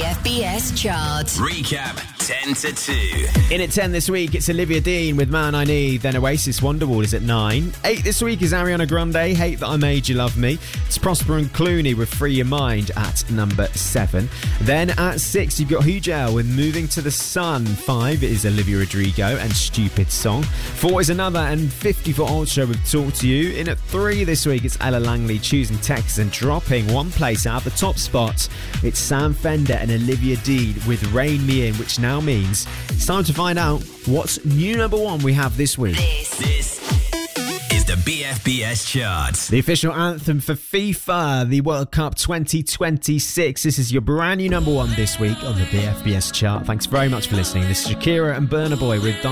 BFBS chart. Recap 10 to 2. In at 10 this week, it's Olivia Dean with Man I Need. Then Oasis Wonderwall is at 9. 8 this week is Ariana Grande, Hate That I Made You Love Me. It's Prosper and Clooney with Free Your Mind at number 7. Then at 6, you've got Hugel with Moving to the Sun. 5 is Olivia Rodrigo and Stupid Song. 4 is Another and 50 for Ultra with Talk to You. In at 3 this week, it's Ella Langley choosing Texas and dropping one place out of the top spot. It's Sam Fender and Olivia Dean with Rein Me In, which now means it's time to find out what's new number 1 we have this week. This is the BFBS chart. The official anthem for FIFA, the World Cup 2026. This is your brand new number 1 this week on the BFBS chart. Thanks very much for listening. This is Shakira and Burna Boy with